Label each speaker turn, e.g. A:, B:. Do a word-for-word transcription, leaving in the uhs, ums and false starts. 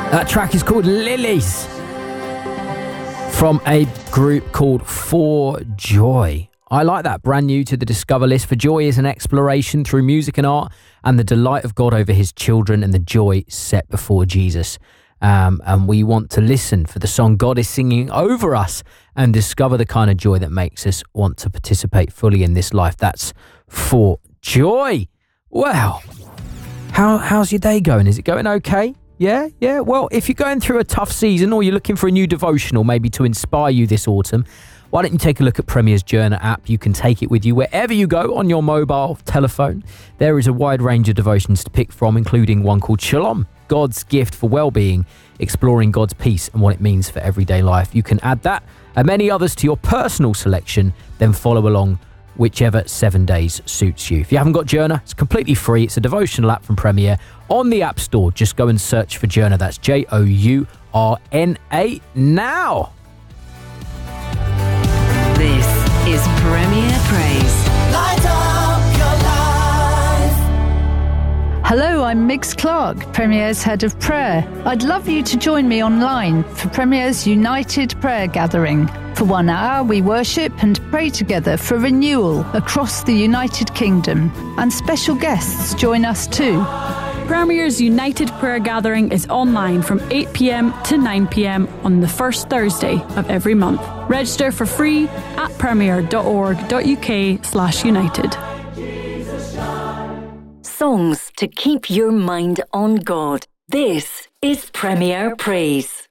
A: That track is called Lilies from a group called For Joy. I like that. Brand new to the Discover list. For Joy is an exploration through music and art and the delight of God over his children and the joy set before Jesus. Um, and we want to listen for the song God is singing over us and discover the kind of joy that makes us want to participate fully in this life. That's For Joy. Wow. How, how's your day going? Is it going okay? Yeah, yeah. Well, if you're going through a tough season or you're looking for a new devotional maybe to inspire you this autumn, why don't you take a look at Premier's Journal app? You can take it with you wherever you go on your mobile telephone. There is a wide range of devotions to pick from, including one called Shalom, God's Gift for Wellbeing, exploring God's peace and what it means for everyday life. You can add that and many others to your personal selection, then follow along whichever seven days suits you. If you haven't got Journal, it's completely free. It's a devotional app from Premier on the App Store. Just go and search for Journal. That's J O U R N A now.
B: This is Premier Praise.
C: Light up your life.
D: Hello, I'm Migs Clark, Premier's Head of Prayer. I'd love you to join me online for Premier's United Prayer Gathering. For one hour, we worship and pray together for renewal across the United Kingdom. And special guests join us too.
E: Premier's United Prayer Gathering is online from eight p.m. to nine p.m. on the first Thursday of every month. Register for free at premier.org.uk slash united.
B: Songs to keep your mind on God. This is Premier Praise.